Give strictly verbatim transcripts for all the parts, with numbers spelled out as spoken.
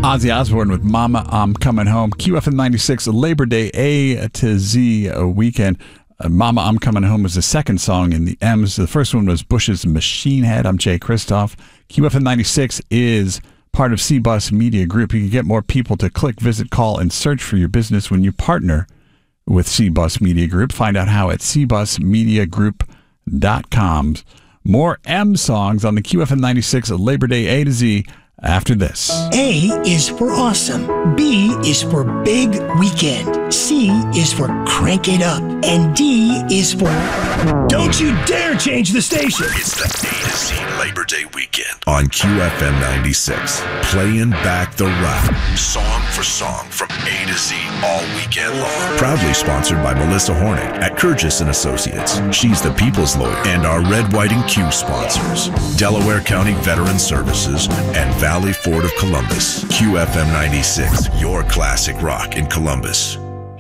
Ozzy Osbourne with Mama, I'm Coming Home. Q F M ninety-six, Labor Day A to Z weekend. Uh, Mama, I'm Coming Home was the second song in the M's. The first one was Bush's Machine Head. I'm Jay Kristoff. Q F M ninety-six is part of C-Bus Media Group. You can get more people to click, visit, call, and search for your business when you partner with C-Bus Media Group. Find out how at c bus media group dot com. More M songs on the Q F M ninety-six Labor Day A to Z after this. A is for awesome. B is for big weekend. C is for crank it up. And D is for don't you dare change the station. It's the A to Z Labor Day weekend on Q F M ninety-six. Playing back the rock. Song for song from A to Z all weekend long. Proudly sponsored by Melissa Hornick at Kurgis and Associates. She's the people's lawyer and our Red, White, and Q sponsors. Delaware County Veteran Services and Valley Ford of Columbus. Q F M ninety-six, your classic rock in Columbus.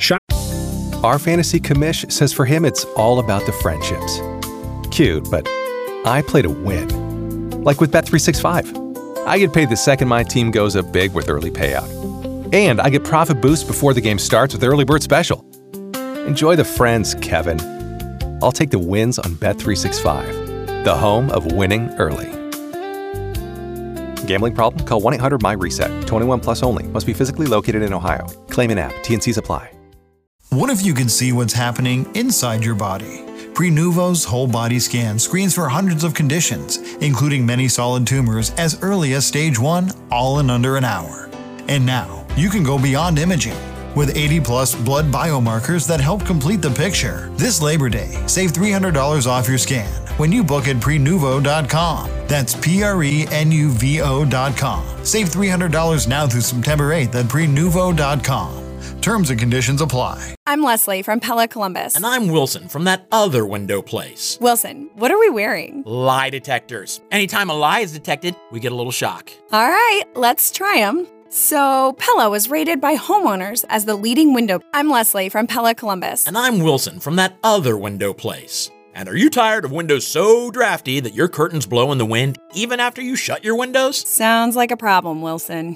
Our fantasy commish says for him it's all about the friendships. Cute, but I play to win. Like with Bet three sixty-five. I get paid the second my team goes up big with early payout. And I get profit boost before the game starts with Early Bird Special. Enjoy the friends, Kevin. I'll take the wins on Bet three sixty-five, the home of winning early. Gambling problem? Call one eight hundred my reset. twenty-one plus only. Must be physically located in Ohio. Claim in app. T N Cs apply. What if you could see what's happening inside your body? Prenuvo's whole body scan screens for hundreds of conditions, including many solid tumors as early as stage one, all in under an hour. And now, you can go beyond imaging. With eighty plus blood biomarkers that help complete the picture. This Labor Day, save three hundred dollars off your scan when you book at prenuvo dot com. That's P R E N U V O dot com. Save three hundred dollars now through September eighth at prenuvo dot com. Terms and conditions apply. I'm Leslie from Pella Columbus. And I'm Wilson from that other window place. Wilson, what are we wearing? Lie detectors. Anytime a lie is detected, we get a little shock. All right, let's try them. So, Pella was rated by homeowners as the leading window. I'm Leslie from Pella Columbus. And I'm Wilson from that other window place. And are you tired of windows so drafty that your curtains blow in the wind even after you shut your windows? Sounds like a problem, Wilson.